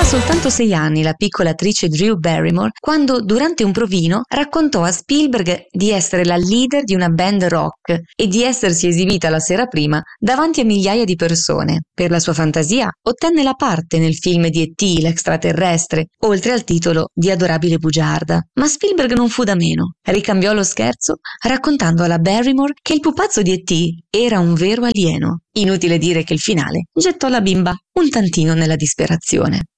soltanto 6 anni la piccola attrice Drew Barrymore quando, durante un provino, raccontò a Spielberg di essere la leader di una band rock e di essersi esibita la sera prima davanti a migliaia di persone. Per la sua fantasia ottenne la parte nel film di E.T. l'extraterrestre, oltre al titolo di Adorabile bugiarda. Ma Spielberg non fu da meno. Ricambiò lo scherzo raccontando alla Barrymore che il pupazzo di E.T. era un vero alieno. Inutile dire che il finale gettò la bimba un tantino nella disperazione.